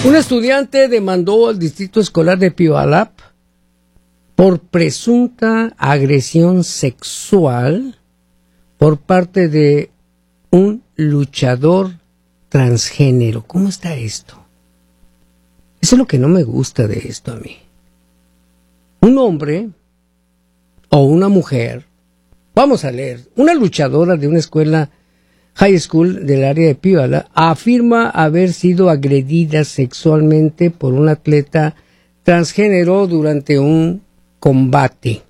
Un estudiante demandó al distrito escolar de Puyallup por presunta agresión sexual por parte de un luchador transgénero. ¿Cómo está esto? Eso es lo que no me gusta de esto a mí. Un hombre o una mujer, vamos a leer, una luchadora de una escuela high school del área de Puyallup afirma haber sido agredida sexualmente por un atleta transgénero durante un combate.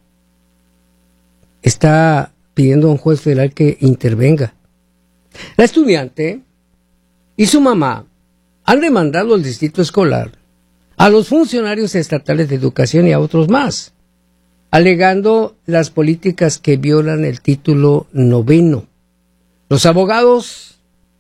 Está pidiendo a un juez federal que intervenga. La estudiante y su mamá han demandado al distrito escolar, a los funcionarios estatales de educación y a otros más, alegando las políticas que violan el título 9. Los abogados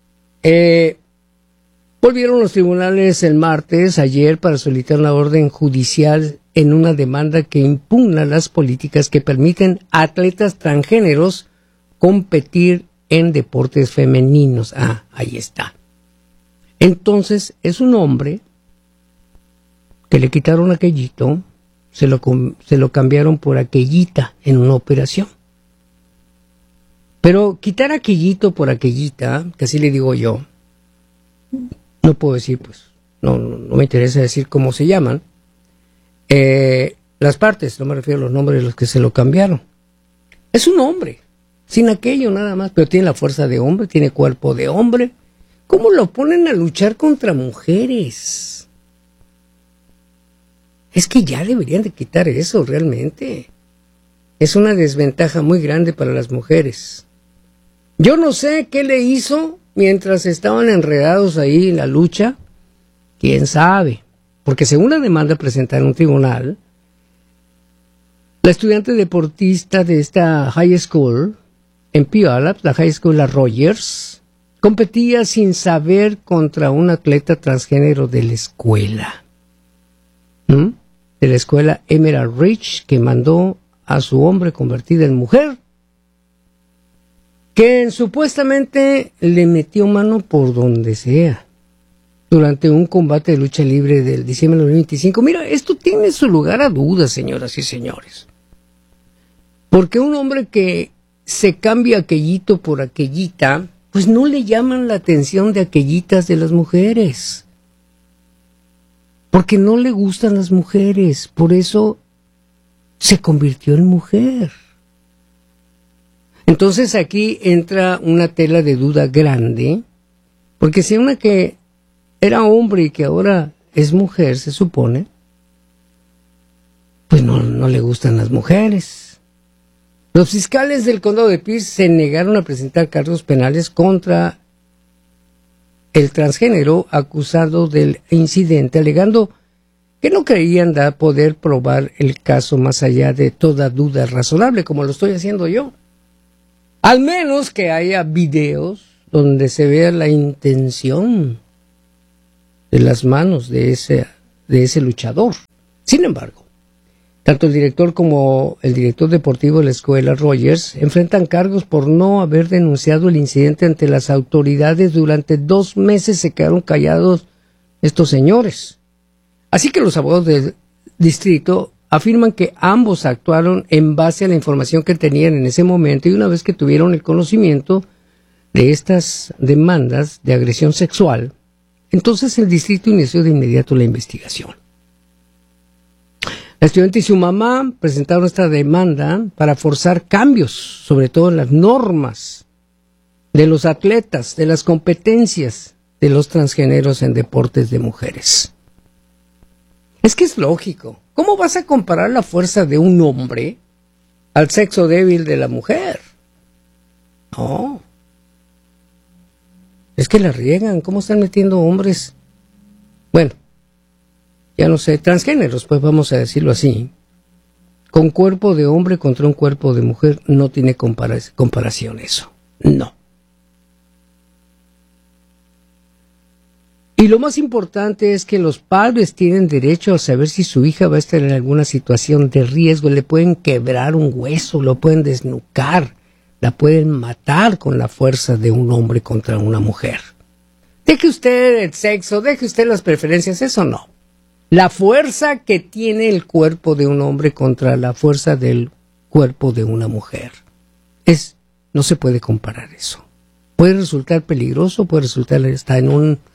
volvieron a los tribunales el martes, ayer, para solicitar una orden judicial en una demanda que impugna las políticas que permiten a atletas transgéneros competir en deportes femeninos. Ah, ahí está. Entonces, es un hombre que le quitaron aquellito, se lo cambiaron por aquellita en una operación. Pero quitar aquellito por aquellita, que así le digo yo, no puedo decir, pues, no me interesa decir cómo se llaman, las partes, no me refiero a los nombres de los que se lo cambiaron. Es un hombre, sin aquello nada más, pero tiene la fuerza de hombre, tiene cuerpo de hombre. ¿Cómo lo ponen a luchar contra mujeres? Es que ya deberían de quitar eso realmente. Es una desventaja muy grande para las mujeres. Yo no sé qué le hizo mientras estaban enredados ahí en la lucha. ¿Quién sabe? Porque según la demanda presentada en un tribunal, la estudiante deportista de esta high school en Puyallup, la high school La Rogers, competía sin saber contra un atleta transgénero de la escuela. De la escuela Emerald Ridge, que mandó a su hombre convertido en mujer, que supuestamente le metió mano por donde sea durante un combate de lucha libre del diciembre de 2025. Mira, esto tiene su lugar a dudas, señoras y señores. Porque un hombre que se cambia aquellito por aquellita, pues no le llaman la atención de aquellitas de las mujeres. Porque no le gustan las mujeres, por eso se convirtió en mujer. Entonces aquí entra una tela de duda grande, porque si una que era hombre y que ahora es mujer, se supone, pues no le gustan las mujeres. Los fiscales del condado de Pierce se negaron a presentar cargos penales contra el transgénero acusado del incidente, alegando que no creían poder probar el caso más allá de toda duda razonable, como lo estoy haciendo yo. Al menos que haya videos donde se vea la intención de las manos de ese luchador. Sin embargo, tanto el director como el director deportivo de la escuela Rogers enfrentan cargos por no haber denunciado el incidente ante las autoridades. Durante 2 meses se quedaron callados estos señores. Así que los abogados del distrito afirman que ambos actuaron en base a la información que tenían en ese momento, y una vez que tuvieron el conocimiento de estas demandas de agresión sexual, entonces el distrito inició de inmediato la investigación. La estudiante y su mamá presentaron esta demanda para forzar cambios, sobre todo en las normas de los atletas, de las competencias de los transgéneros en deportes de mujeres. Es que es lógico. ¿Cómo vas a comparar la fuerza de un hombre al sexo débil de la mujer? No. Es que la riegan. ¿Cómo están metiendo hombres? Bueno, ya no sé, transgéneros, pues vamos a decirlo así. Con cuerpo de hombre contra un cuerpo de mujer no tiene comparación eso. No. Y lo más importante es que los padres tienen derecho a saber si su hija va a estar en alguna situación de riesgo. Le pueden quebrar un hueso, lo pueden desnucar, la pueden matar con la fuerza de un hombre contra una mujer. Deje usted el sexo, deje usted las preferencias, eso no. La fuerza que tiene el cuerpo de un hombre contra la fuerza del cuerpo de una mujer no se puede comparar eso. Puede resultar peligroso, puede resultar hasta en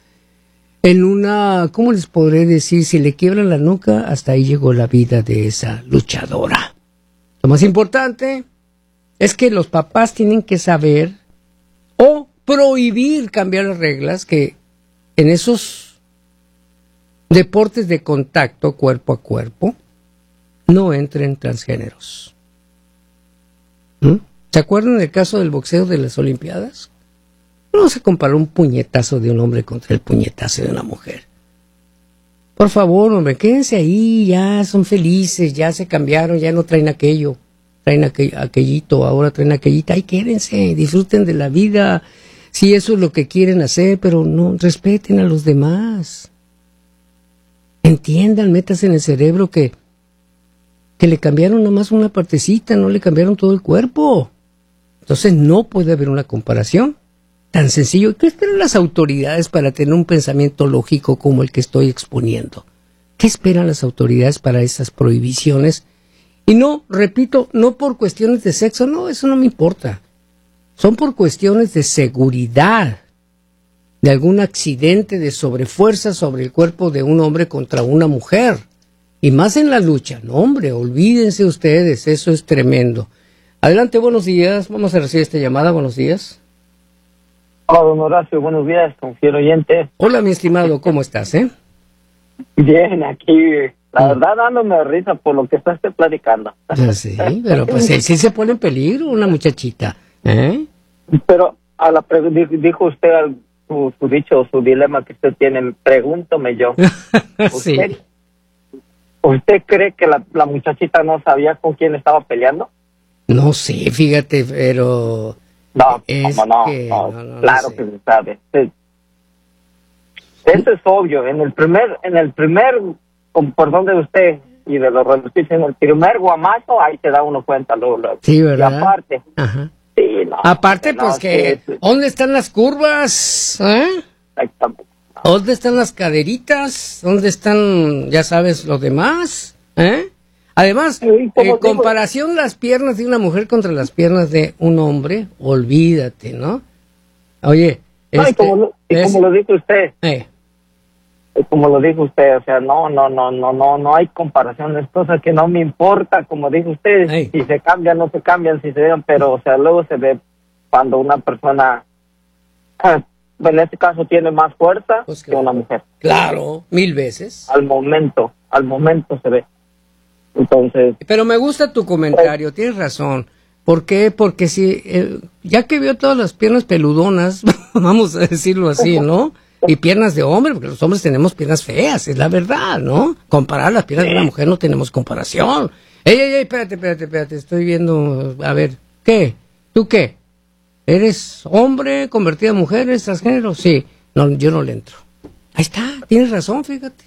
una, ¿cómo les podré decir? Si le quiebran la nuca, hasta ahí llegó la vida de esa luchadora. Lo más importante es que los papás tienen que saber o prohibir cambiar las reglas que en esos deportes de contacto cuerpo a cuerpo no entren transgéneros. ¿Se acuerdan del caso del boxeo de las Olimpiadas? No se comparó un puñetazo de un hombre contra el puñetazo de una mujer. Por favor, hombre, quédense ahí, ya son felices, ya se cambiaron, ya no traen aquello, traen aquellito, ahora traen aquellita. Ahí quédense, disfruten de la vida, si eso es lo que quieren hacer, pero no, respeten a los demás. Entiendan, métanse en el cerebro que le cambiaron nada más una partecita, no le cambiaron todo el cuerpo. Entonces no puede haber una comparación tan sencillo. ¿Qué esperan las autoridades para tener un pensamiento lógico como el que estoy exponiendo? ¿Qué esperan las autoridades para esas prohibiciones? Y no, repito, no por cuestiones de sexo, no, eso no me importa. Son por cuestiones de seguridad, de algún accidente de sobrefuerza sobre el cuerpo de un hombre contra una mujer. Y más en la lucha. No, hombre, olvídense ustedes, eso es tremendo. Adelante, buenos días. Vamos a recibir esta llamada. Buenos días. Hola, don Horacio. Buenos días, con fiel oyente. Hola, mi estimado. ¿Cómo estás, Bien, aquí, la verdad, dándome risa por lo que estás platicando. Sí, pero pues sí se pone en peligro una muchachita. Pero dijo usted su dicho, su dilema que usted tiene. Pregúntome yo. Sí. ¿Usted cree que la muchachita no sabía con quién estaba peleando? No sé, fíjate, pero... No, claro que se sabe. Eso es obvio. En el primer, perdón de usted y de los radioescuchas, en el primer guamazo, ahí se da uno cuenta luego. Sí, ¿verdad? Y aparte... Ajá. Sí, no, aparte, no, pues que... ¿Dónde están las curvas? Exactamente. ¿Dónde están las caderitas? ¿Dónde están, ya sabes, lo demás? Además, en comparación las piernas de una mujer contra las piernas de un hombre, olvídate, ¿no? Oye, como lo dijo usted. Como lo dijo usted, o sea, no hay comparación, es cosa que no me importa, como dijo usted, si se cambian, no se cambian, si se vean, pero, o sea, luego se ve cuando una persona, en este caso, tiene más fuerza pues que una mujer. Claro, 1000 veces. Al momento se ve. Entonces... Pero me gusta tu comentario, tienes razón. ¿Por qué? Porque si, ya que veo todas las piernas peludonas, vamos a decirlo así, ¿no? Y piernas de hombre, porque los hombres tenemos piernas feas, es la verdad, ¿no? Comparar las piernas de una mujer no tenemos comparación. Ey, espérate, estoy viendo, a ver, ¿qué? ¿Tú qué? ¿Eres hombre convertido en mujer, eres transgénero? Sí, no, yo no le entro. Ahí está, tienes razón, fíjate.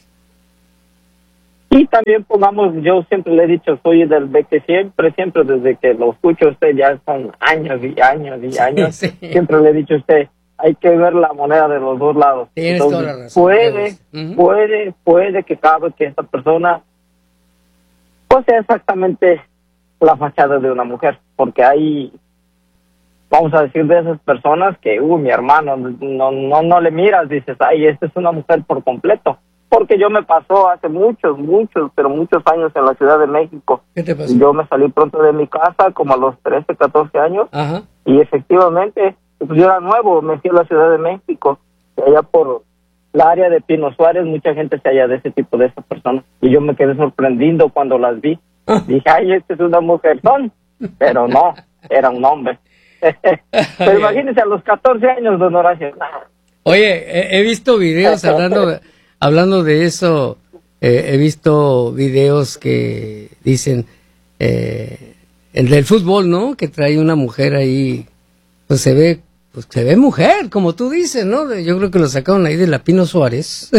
Y también pongamos, yo siempre le he dicho, soy de que siempre, desde que lo escucho a usted, ya son años y años, sí. Siempre le he dicho a usted, hay que ver la moneda de los dos lados. Tienes toda la razón. Puede que cabe que esta persona pues sea exactamente la fachada de una mujer, porque hay, vamos a decir, de esas personas que, mi hermano, no le miras, dices, ay, esta es una mujer por completo. Porque yo me pasó hace muchos años en la Ciudad de México. ¿Qué te pasó? Yo me salí pronto de mi casa, como a los 13, 14 años. Ajá. Y efectivamente, pues yo era nuevo, me fui a la Ciudad de México. Y allá por la área de Pino Suárez, mucha gente se halla de ese tipo de esas personas. Y yo me quedé sorprendido cuando las vi. Dije, ay, esta es una mujer. Pero no, era un hombre. Pero imagínense, a los 14 años, don Horacio. Oye, he visto videos hablando de eso, he visto videos que dicen, el del fútbol, ¿no? Que trae una mujer ahí, pues se ve mujer, como tú dices, ¿no? Yo creo que lo sacaron ahí de la Pino Suárez.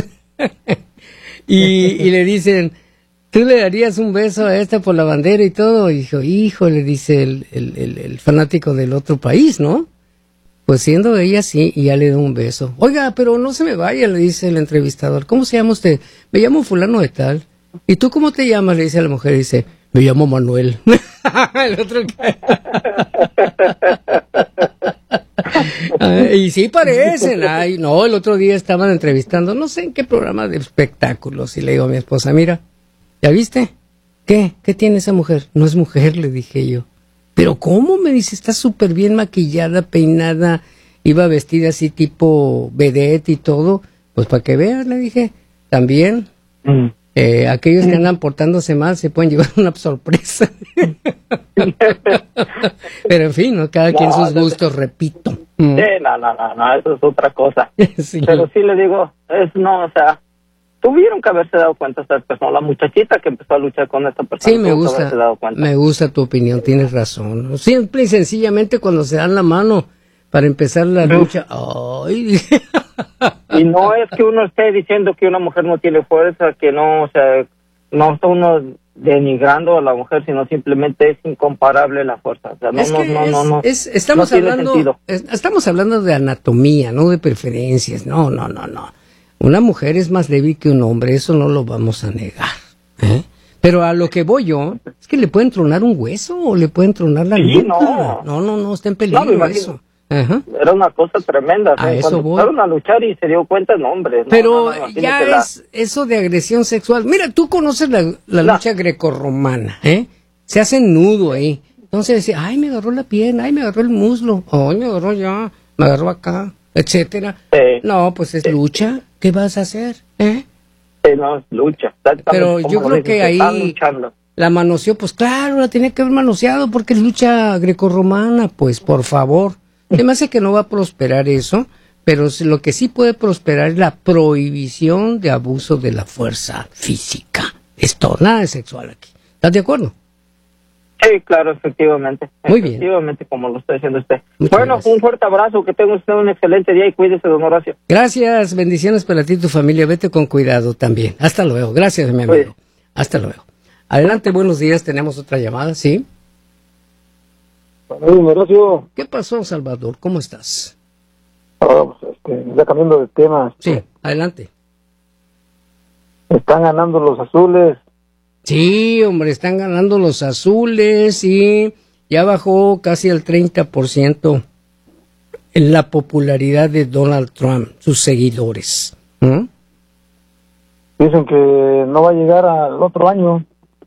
y le dicen, ¿tú le darías un beso a esta por la bandera y todo? Y dijo, hijo, le dice el fanático del otro país, ¿no? Pues siendo ella sí, y ya le da un beso. Oiga, pero no se me vaya, le dice el entrevistador. ¿Cómo se llama usted? Me llamo fulano de tal. ¿Y tú cómo te llamas? Le dice a la mujer, dice, me llamo Manuel. El otro y sí parecen. Ay, no, el otro día estaban entrevistando, no sé en qué programa de espectáculos, y le digo a mi esposa, mira, ¿ya viste? ¿Qué? ¿Qué tiene esa mujer? No es mujer, le dije yo. ¿Pero cómo? Me dice, está súper bien maquillada, peinada, iba vestida así tipo vedette y todo. Pues para que veas, le dije, también aquellos que andan portándose mal se pueden llevar una sorpresa. Pero en fin, ¿no? Cada quien sus gustos, repito. Sí, no, eso es otra cosa. Sí. Pero sí le digo, o sea, tuvieron que haberse dado cuenta estas personas, la muchachita que empezó a luchar con esta persona. Sí, me gusta tu opinión, tienes razón. Simple y sencillamente cuando se dan la mano para empezar la lucha, ¡ay! Y no es que uno esté diciendo que una mujer no tiene fuerza, que no, o sea, no está uno denigrando a la mujer, sino simplemente es incomparable la fuerza. O sea, estamos hablando de anatomía, no de preferencias, no. Una mujer es más débil que un hombre, eso no lo vamos a negar, ¿eh? Pero a lo que voy yo, es que le pueden tronar un hueso o le pueden tronar la nuca. No, está en peligro eso. Ajá. Era una cosa tremenda. A eso cuando voy. empezaron a luchar y se dio cuenta, no, hombre. Pero ya es eso de agresión sexual. Mira, tú conoces la lucha grecorromana, ¿eh? Se hacen nudo ahí. Entonces decía, ay, me agarró la pierna, ay, me agarró el muslo, ay, me agarró allá, me agarró acá, etcétera. No, pues es lucha. ¿Qué vas a hacer? No, es lucha. Pero yo creo que ahí la manoseó, pues claro, la tenía que haber manoseado porque es lucha grecorromana, pues por favor. Se me hace que no va a prosperar eso, pero lo que sí puede prosperar es la prohibición de abuso de la fuerza física. Esto, nada de sexual aquí. ¿Estás de acuerdo? Sí, claro, efectivamente. Muy bien. Efectivamente, como lo está diciendo usted. Muchas gracias. Un fuerte abrazo, que tenga usted un excelente día y cuídese, don Horacio. Gracias, bendiciones para ti y tu familia. Vete con cuidado también. Hasta luego. Gracias, mi amigo. Hasta luego. Adelante, buenos días. Tenemos otra llamada, ¿sí? Horacio. ¿Qué pasó, Salvador? ¿Cómo estás? Ya cambiando de tema. Sí, adelante. Están ganando los azules. Sí, hombre, están ganando los azules y ya bajó casi al 30% en la popularidad de Donald Trump, sus seguidores. Dicen que no va a llegar al otro año.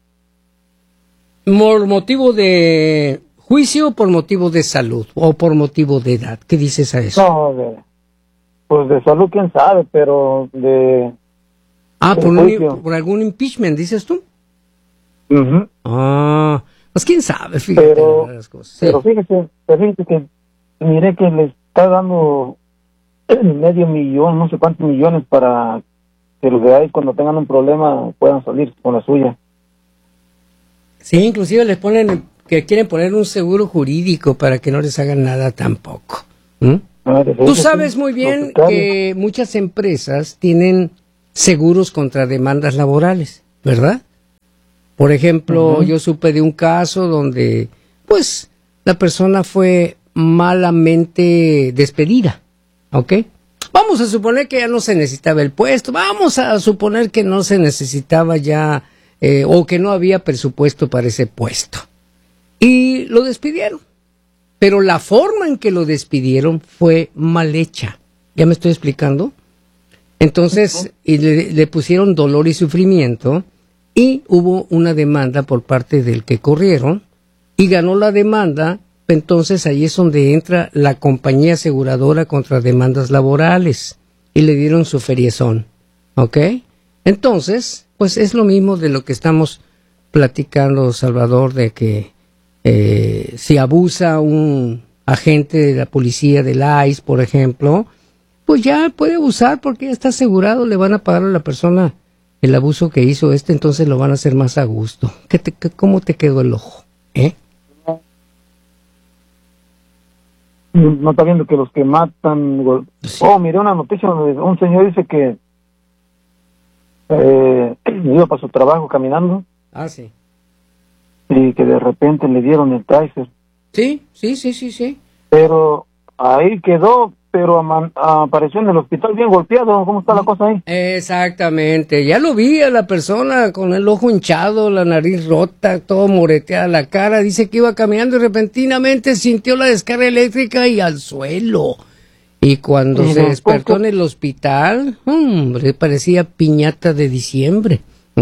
¿Por motivo de juicio o por motivo de salud o por motivo de edad? ¿Qué dices a eso? No, pues de salud quién sabe, pero de... por algún impeachment, dices tú. Uh-huh. Pues quién sabe, fíjate las cosas. Sí. Pero fíjate que miré que le está dando medio millón, no sé cuántos millones para que los de ahí cuando tengan un problema puedan salir con la suya. Sí, inclusive les ponen que quieren poner un seguro jurídico para que no les hagan nada tampoco. Tú sabes muy bien que muchas empresas tienen seguros contra demandas laborales, ¿verdad? Por ejemplo, yo supe de un caso donde, pues, la persona fue malamente despedida, ¿ok? Vamos a suponer que ya no se necesitaba el puesto, vamos a suponer que no se necesitaba ya, o que no había presupuesto para ese puesto. Y lo despidieron. Pero la forma en que lo despidieron fue mal hecha. ¿Ya me estoy explicando? Entonces, y le pusieron dolor y sufrimiento, y hubo una demanda por parte del que corrieron, y ganó la demanda. Entonces ahí es donde entra la compañía aseguradora contra demandas laborales, y le dieron su feriezón, ¿ok? Entonces, pues es lo mismo de lo que estamos platicando, Salvador, de que si abusa un agente de la policía del ICE, por ejemplo, pues ya puede abusar porque ya está asegurado, le van a pagar a la persona el abuso que hizo entonces lo van a hacer más a gusto. ¿Cómo te quedó el ojo? No está viendo que los que matan... Sí. Miré una noticia donde un señor dice que iba para su trabajo caminando. Sí. Y que de repente le dieron el Taser. Sí. Pero ahí quedó, pero apareció en el hospital bien golpeado. ¿Cómo está la cosa ahí? Exactamente, ya lo vi a la persona con el ojo hinchado, la nariz rota, todo moreteada la cara. Dice que iba caminando y repentinamente sintió la descarga eléctrica y al suelo. Y cuando se despertó en el hospital, hombre, parecía piñata de diciembre.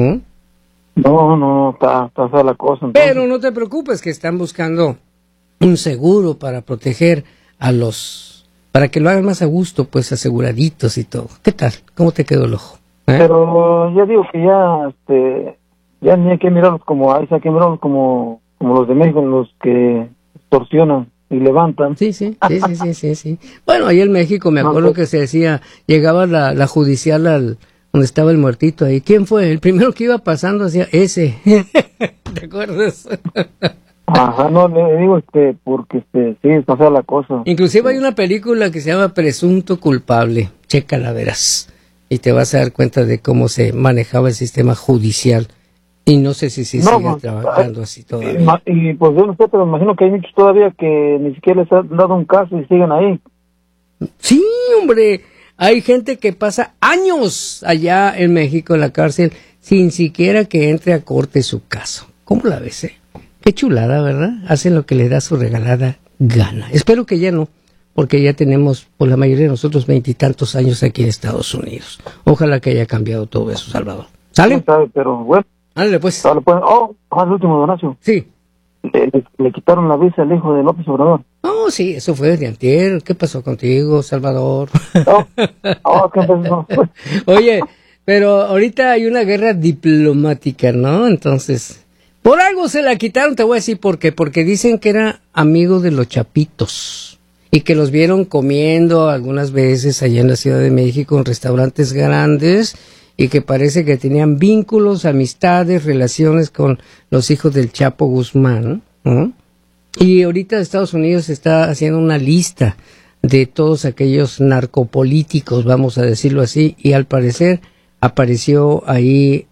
No, está fea la cosa. Entonces. Pero no te preocupes, que están buscando un seguro para proteger a para que lo hagan más a gusto, pues aseguraditos y todo. ¿Qué tal? ¿Cómo te quedó el ojo? Pero ya digo que ya ni hay que mirarlos como hay que mirarlos como los de México, los que extorsionan y levantan. Sí. Bueno, ahí en México me acuerdo que se decía, llegaba la judicial donde estaba el muertito ahí. ¿Quién fue? El primero que iba pasando hacía ese. ¿Te acuerdas? Ajá, no, le digo porque sí, está fea la cosa. Inclusive hay una película que se llama Presunto Culpable. Chécala, verás. Y te vas a dar cuenta de cómo se manejaba el sistema judicial. Y no sé si sigue trabajando así todavía. Y pues yo no sé, pero me imagino que hay muchos todavía que ni siquiera les han dado un caso y siguen ahí. Sí, hombre. Hay gente que pasa años allá en México en la cárcel sin siquiera que entre a corte su caso. ¿Cómo la ves, Qué chulada, ¿verdad? Hacen lo que les da su regalada gana. Espero que ya no, porque ya tenemos, por la mayoría de nosotros, 20 y tantos años aquí en Estados Unidos. Ojalá que haya cambiado todo eso, Salvador. ¿Sale? No sabe, pero bueno. Ándale, pues. El último, Donacio. Sí. Le quitaron la visa al hijo de López Obrador. Oh, sí, eso fue de antier. ¿Qué pasó contigo, Salvador? Oye, pero ahorita hay una guerra diplomática, ¿no? Entonces, por algo se la quitaron, te voy a decir por qué. Porque dicen que era amigo de los Chapitos y que los vieron comiendo algunas veces allá en la Ciudad de México en restaurantes grandes y que parece que tenían vínculos, amistades, relaciones con los hijos del Chapo Guzmán, ¿no? Y ahorita Estados Unidos está haciendo una lista de todos aquellos narcopolíticos, vamos a decirlo así, y al parecer apareció ahí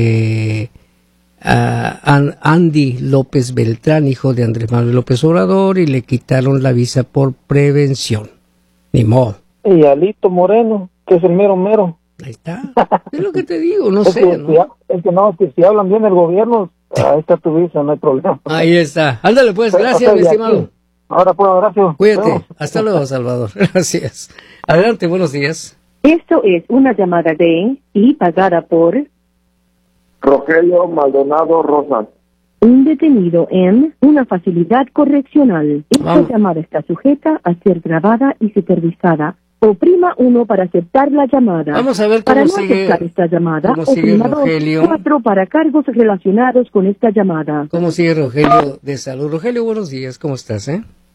Andy López Beltrán, hijo de Andrés Manuel López Obrador, y le quitaron la visa por prevención. Ni modo. Y Alito Moreno, que es el mero mero. Ahí está. Es lo que te digo, no sé, ¿no? Que si hablan bien del gobierno, ahí está tu visa, no hay problema. Ahí está. Ándale pues, gracias, mi estimado. Ahora pues, gracias. Cuídate. Hasta luego, Salvador. Gracias. Adelante, buenos días. Esto es una llamada de y pagada por Rogelio Maldonado Rosas. un detenido en una facilidad correccional. Esta llamada está sujeta a ser grabada y supervisada. Oprima 1 para aceptar la llamada. Vamos a ver para cómo no sigue, aceptar esta llamada, cómo sigue oprima Rogelio. 4 para cargos relacionados con esta llamada. ¿Cómo sigue Rogelio de salud? Rogelio, buenos días, ¿cómo estás,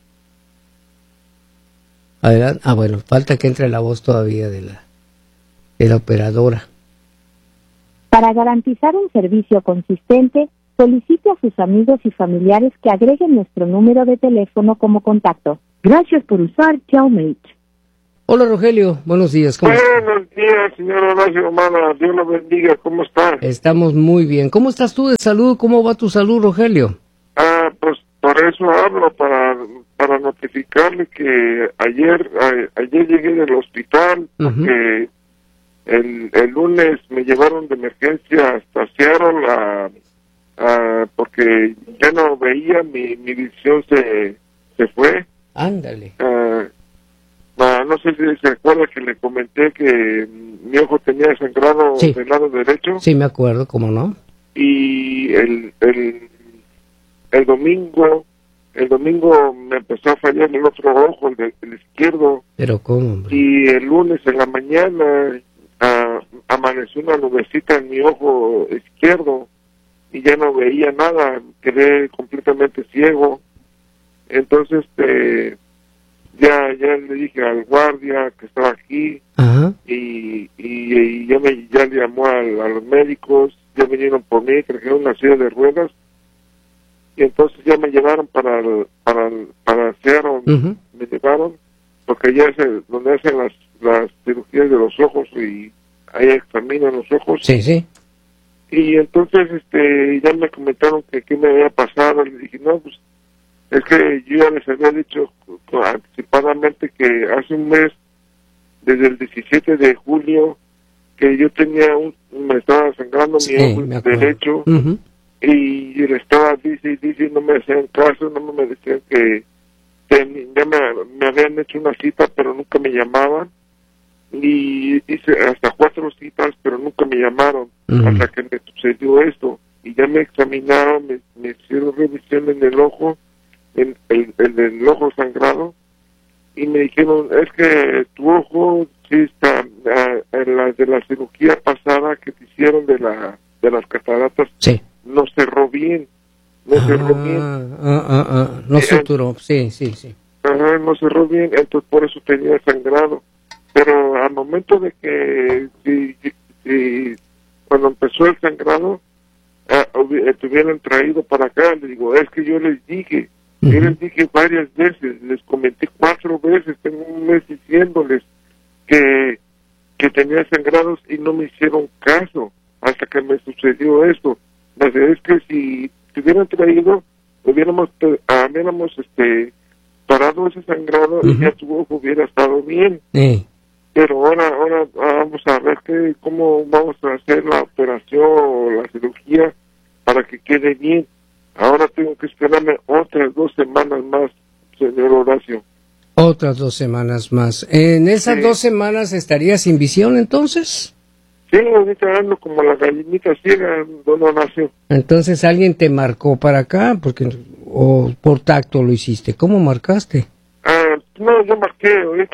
Adelante. Bueno, falta que entre la voz todavía de la operadora. Para garantizar un servicio consistente, solicite a sus amigos y familiares que agreguen nuestro número de teléfono como contacto. Gracias por usar Telmate. Hola, Rogelio, buenos días, ¿cómo estás? Buenos días, señor Horacio, hermana, Dios lo bendiga, ¿cómo está? Estamos muy bien. ¿Cómo estás tú de salud? ¿Cómo va tu salud, Rogelio? Pues por eso hablo, para notificarle que ayer llegué del hospital, porque el lunes me llevaron de emergencia hasta Seattle, porque ya no veía, mi visión se fue. Ándale. No sé si se acuerda que le comenté que mi ojo tenía sangrado del lado derecho. Sí, me acuerdo, ¿cómo no? Y el domingo me empezó a fallar el otro ojo, el izquierdo. Pero ¿cómo, hombre? Y el lunes en la mañana amaneció una nubecita en mi ojo izquierdo y ya no veía nada, quedé completamente ciego. Entonces ya le dije al guardia que estaba aquí. Ajá. y ya le llamó a los médicos, ya vinieron por mí, trajeron una silla de ruedas y entonces ya me llevaron para Seattle. Me llevaron porque allá es donde hacen las cirugías de los ojos y ahí examinan los ojos. Sí. Y entonces ya me comentaron que qué me había pasado. Le dije, no, pues Es que yo ya les había dicho anticipadamente que hace un mes, desde el 17 de julio, que yo tenía me estaba sangrando mi ojo derecho, y le estaba dice, no me hacían caso, no me decían que ya me habían hecho una cita, pero nunca me llamaban, y hice hasta 4 citas, pero nunca me llamaron, hasta que me sucedió esto, y ya me examinaron, me hicieron revisión en el ojo, en el ojo sangrado, y me dijeron, es que tu ojo sí está, en la de la cirugía pasada que te hicieron de las cataratas, sí, no cerró bien, no suturó, sí. Ajá, no cerró bien, entonces por eso tenía sangrado, pero al momento de que cuando empezó el sangrado, te hubieran traído para acá, le digo, es que yo les dije varias veces, les comenté 4 veces, tengo un mes diciéndoles que tenía sangrados y no me hicieron caso hasta que me sucedió esto. Es que si te hubieran traído, hubiéramos parado ese sangrado y ya tu ojo hubiera estado bien. Pero ahora vamos a ver cómo vamos a hacer la operación o la cirugía para que quede bien. Ahora tengo que esperarme otras 2 semanas más, señor Horacio. Otras 2 semanas más. ¿En esas 2 semanas estarías sin visión entonces? Sí, ahorita ando como la gallinita ciega, don Horacio. Entonces alguien te marcó para acá, o por tacto lo hiciste. ¿Cómo marcaste? No, yo marqué. Ahorita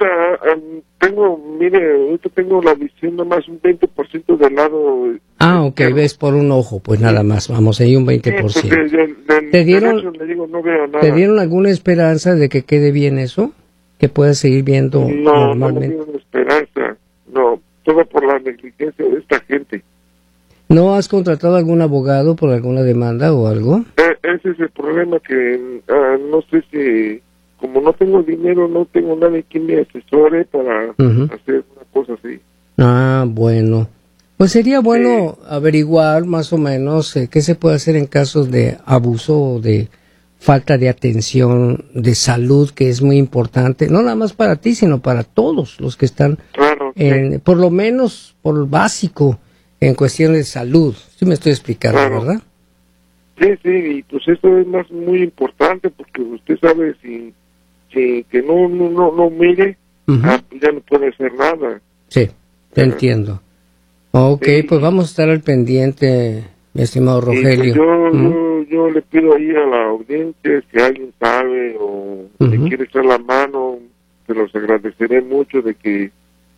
tengo la visión nomás un 20% del lado. Ok, ves por un ojo, pues nada más, vamos, ahí un 20%. Sí, ¿Te dieron, derecho, le digo, no veo nada. ¿Te dieron alguna esperanza de que quede bien eso? ¿Que puedas seguir viendo normalmente? No me dieron esperanza, no, todo por la negligencia de esta gente. ¿No has contratado algún abogado por alguna demanda o algo? Ese es el problema, que no sé si, como no tengo dinero, no tengo nadie que me asesore para hacer una cosa así. Bueno. Pues sería bueno averiguar más o menos qué se puede hacer en casos de abuso o de falta de atención de salud, que es muy importante, no nada más para ti, sino para todos los que están, por lo menos por lo básico, en cuestiones de salud. Sí me estoy explicando, ¿verdad? Sí, y pues esto es muy importante, porque usted sabe si que no mire, ya no puede hacer nada. Sí, te entiendo. Ok, pues vamos a estar al pendiente, mi estimado Rogelio. Pues yo le pido ahí a la audiencia, si alguien sabe o le quiere echar la mano, se los agradeceré mucho de que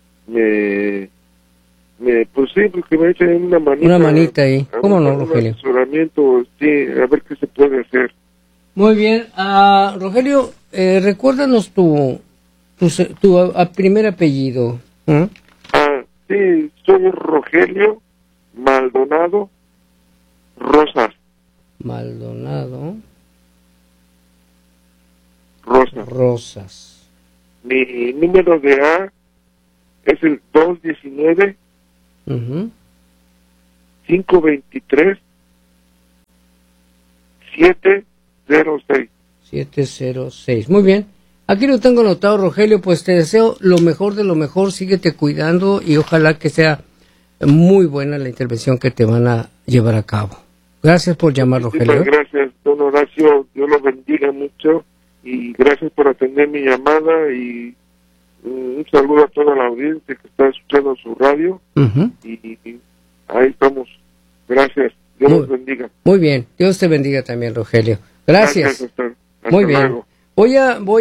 pues sí, porque me echen una manita. Una manita ahí, ¿cómo no, Rogelio? Asesoramiento, sí, a ver qué se puede hacer. Muy bien, Rogelio, recuérdanos tu primer apellido. Sí, soy Rogelio Maldonado Rosas. Maldonado Rosas. Mi número de A es el 219 523 706. 706. Muy bien. Aquí lo tengo anotado, Rogelio, pues te deseo lo mejor de lo mejor, síguete cuidando y ojalá que sea muy buena la intervención que te van a llevar a cabo. Gracias por llamar, Rogelio. Gracias, don Horacio, Dios lo bendiga mucho y gracias por atender mi llamada y un saludo a toda la audiencia que está escuchando su radio y ahí estamos. Gracias, Dios los bendiga. Muy bien, Dios te bendiga también, Rogelio. Gracias. Hasta muy bien. Luego. Voy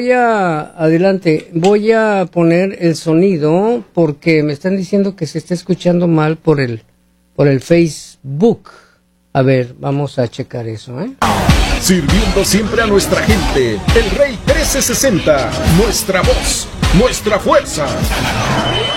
a poner el sonido porque me están diciendo que se está escuchando mal por el Facebook. A ver, vamos a checar eso, Sirviendo siempre a nuestra gente, el Rey 1360, nuestra voz, nuestra fuerza.